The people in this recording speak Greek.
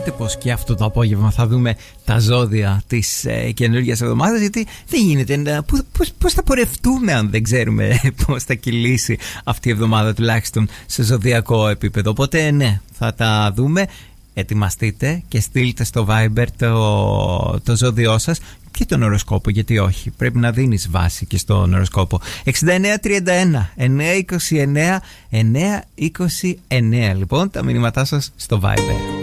εννοείται πως και αυτό το απόγευμα θα δούμε τα ζώδια της καινούργιας εβδομάδας, γιατί δεν γίνεται. Πώς θα πορευτούμε αν δεν ξέρουμε πώς θα κυλήσει αυτή η εβδομάδα, τουλάχιστον σε ζωδιακό επίπεδο. Οπότε ναι, θα τα δούμε. Ετοιμαστείτε και στείλτε στο Viber το ζώδιό σας και τον οροσκόπο, γιατί όχι. Πρέπει να δίνεις βάση και στον οροσκόπο. 6931 929 929 λοιπόν, τα μηνύματά σας στο Viber.